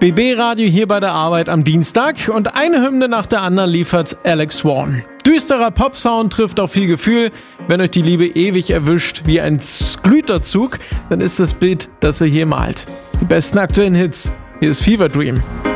BB Radio hier bei der Arbeit am Dienstag und eine Hymne nach der anderen liefert Alex Swan. Düsterer Popsound trifft auf viel Gefühl. Wenn euch die Liebe ewig erwischt wie ein Glüterzug, dann ist das Bild, das er hier malt. Die besten aktuellen Hits. Hier ist Fever Dream.